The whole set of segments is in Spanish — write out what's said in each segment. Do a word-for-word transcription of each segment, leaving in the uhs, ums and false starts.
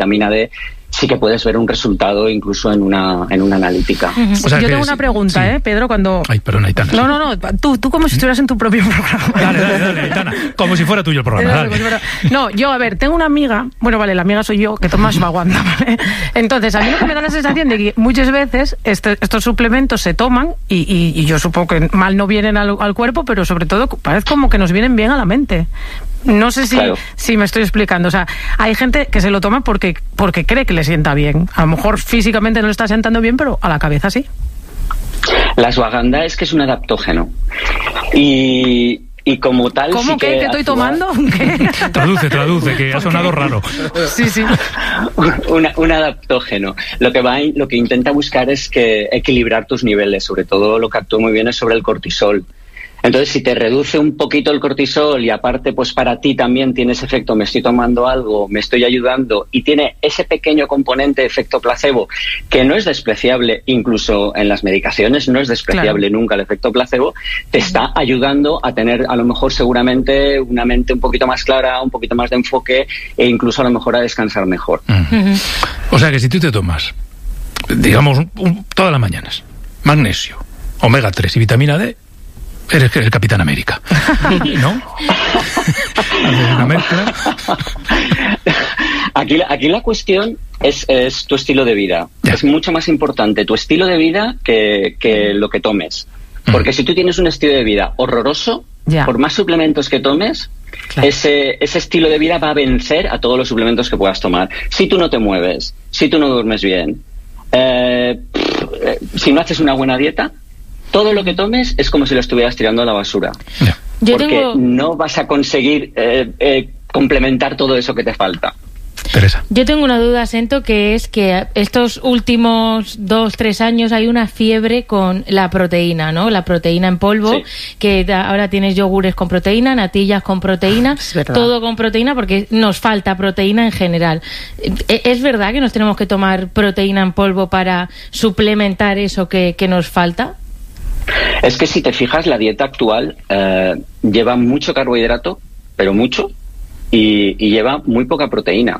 vitamina D, sí que puedes ver un resultado incluso en una en una analítica. Uh-huh. O sea, yo tengo es, una pregunta, sí. ¿eh, Pedro? Cuando... Ay, perdón, Aitana. No, no, no, tú, tú como si estuvieras en tu propio programa. Dale, dale, dale, Aitana. Como si fuera tuyo el programa. Dale. No, yo, a ver, tengo una amiga, bueno, vale, la amiga soy yo, que toma ashwagandha, ¿vale? Entonces, a mí lo que me da la sensación de que muchas veces este, estos suplementos se toman y, y, y yo supongo que mal no vienen al, al cuerpo, pero sobre todo parece como que nos vienen bien a la mente. No sé si, claro. si me estoy explicando. O sea, hay gente que se lo toma porque, porque cree que le sienta bien. A lo mejor físicamente no le está sentando bien, pero a la cabeza sí. La ashwagandha es que es un adaptógeno. Y... Y como tal... ¿Cómo sí que, que que estoy actúa... tomando? ¿Qué? Traduce, traduce, que ha sonado raro. Sí, sí. Una, un adaptógeno. Lo que va, lo que intenta buscar es que equilibrar tus niveles. Sobre todo lo que actúa muy bien es sobre el cortisol. Entonces, si te reduce un poquito el cortisol y aparte, pues para ti también tiene ese efecto, me estoy tomando algo, me estoy ayudando, y tiene ese pequeño componente de efecto placebo, que no es despreciable, incluso en las medicaciones, no es despreciable claro. nunca el efecto placebo, te está ayudando a tener, a lo mejor seguramente, una mente un poquito más clara, un poquito más de enfoque, e incluso a lo mejor a descansar mejor. Uh-huh. O sea que si tú te tomas, digamos, un, un, todas las mañanas, magnesio, omega tres y vitamina D, eres el Capitán América, ¿no? Una mezcla. Aquí, aquí la cuestión es, es tu estilo de vida. Ya. Es mucho más importante tu estilo de vida que, que lo que tomes. Porque mm. si tú tienes un estilo de vida horroroso, ya. por más suplementos que tomes, claro. ese, ese estilo de vida va a vencer a todos los suplementos que puedas tomar. Si tú no te mueves, si tú no duermes bien, eh, si no haces una buena dieta, todo lo que tomes es como si lo estuvieras tirando a la basura. Yeah. Yo porque tengo... no vas a conseguir eh, eh, complementar todo eso que te falta. Teresa. Yo tengo una duda, Sento, que es que estos últimos dos, tres años hay una fiebre con la proteína, ¿no? La proteína en polvo, sí. que ahora tienes yogures con proteína, natillas con proteína, todo con proteína, porque nos falta proteína en general. ¿Es verdad que nos tenemos que tomar proteína en polvo para suplementar eso que, que nos falta? Es que si te fijas, la dieta actual eh, lleva mucho carbohidrato, pero mucho, y, y lleva muy poca proteína.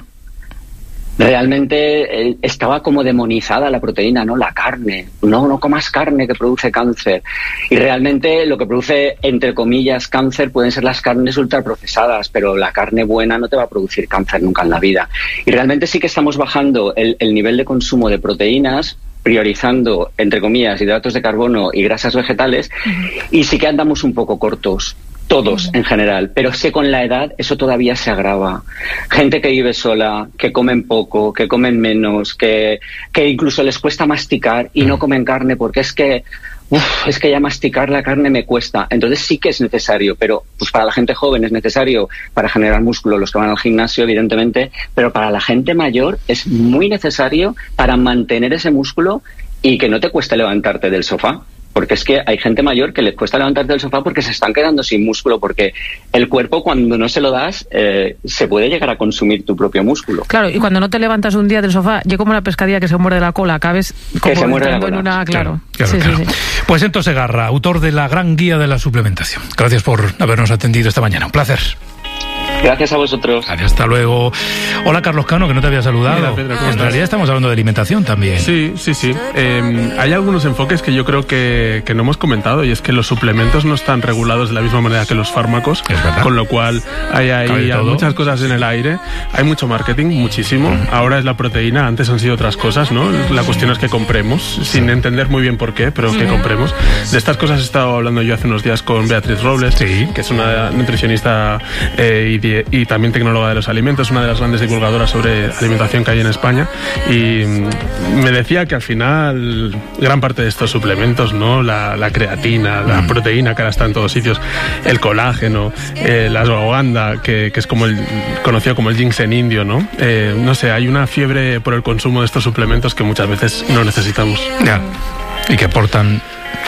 Realmente eh, estaba como demonizada la proteína, ¿no? La carne. No, no comas carne que produce cáncer. Y realmente lo que produce, entre comillas, cáncer pueden ser las carnes ultraprocesadas, pero la carne buena no te va a producir cáncer nunca en la vida. Y realmente sí que estamos bajando el, el nivel de consumo de proteínas, priorizando, entre comillas, hidratos de carbono y grasas vegetales, uh-huh. y sí que andamos un poco cortos, todos uh-huh. en general, pero es que con la edad eso todavía se agrava. Gente que vive sola, que comen poco, que comen menos, que, que incluso les cuesta masticar y uh-huh. no comen carne porque es que Uf, es que ya masticar la carne me cuesta. Entonces sí que es necesario, pero pues para la gente joven es necesario para generar músculo, los que van al gimnasio, evidentemente, pero para la gente mayor es muy necesario para mantener ese músculo y que no te cueste levantarte del sofá. Porque es que hay gente mayor que les cuesta levantarte del sofá porque se están quedando sin músculo, porque el cuerpo, cuando no se lo das, eh, se puede llegar a consumir tu propio músculo. Claro, y cuando no te levantas un día del sofá, yo como la pescadilla que se muerde la cola, acabes como que se muerde la cola. En una, claro. Claro, sí, claro. Sí, sí. Pues Sento Segarra, autor de la gran guía de la suplementación. Gracias por habernos atendido esta mañana. Un placer. Gracias a vosotros. Adiós, hasta luego. Hola, Carlos Cano, que no te había saludado. Mira, Pedro, ¿cómo en estás? realidad estamos hablando de alimentación también. Sí, sí, sí. Eh, hay algunos enfoques que yo creo que, que no hemos comentado, y es que los suplementos no están regulados de la misma manera que los fármacos, es verdad. Con lo cual hay, hay, hay muchas cosas en el aire, hay mucho marketing, muchísimo. Uh-huh. Ahora es la proteína, antes han sido otras cosas, ¿no? La cuestión es que compremos, sí. sin entender muy bien por qué, pero uh-huh. que compremos. De estas cosas he estado hablando yo hace unos días con Beatriz Robles, sí. que es una nutricionista eh, y, die- y también tecnóloga de los alimentos, una de las grandes divulgadoras sobre alimentación que hay en España, y me decía que al final gran parte de estos suplementos, ¿no? La, la creatina, la mm. proteína que ahora está en todos sitios, el colágeno, eh, la ashwagandha, que, que es como el conocido como el ginseng indio, ¿no? Eh, no sé, hay una fiebre por el consumo de estos suplementos que muchas veces no necesitamos. Ya. Y que aportan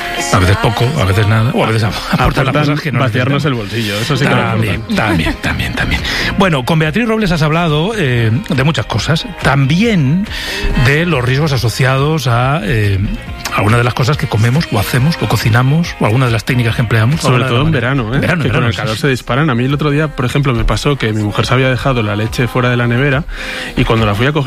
a veces poco, a veces nada, o a veces aportan las cosas que no vaciarnos el bolsillo, eso sí que también, lo también, también, también. Bueno, con Beatriz Robles has hablado eh, de muchas cosas, también de los riesgos asociados a eh, algunas de las cosas que comemos o hacemos o cocinamos o algunas de las técnicas que empleamos. Sobre todo en verano, ¿eh? verano, que verano, con el calor sí. se disparan. A mí el otro día, por ejemplo, me pasó que mi mujer se había dejado la leche fuera de la nevera y cuando la fui a coger